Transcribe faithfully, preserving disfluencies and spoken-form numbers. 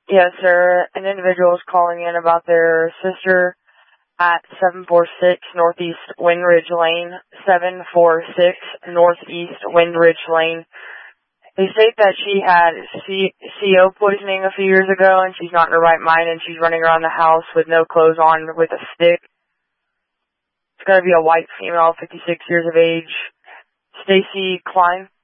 Yes, sir. An individual is calling in about their sister at seven forty-six Northeast Windridge Lane, seven forty-six Northeast Windridge Lane. They state that she had C- CO poisoning a few years ago and she's not in her right mind and she's running around the house with no clothes on with a stick. It's going to be a white female, fifty-six years of age. Stacy Klein.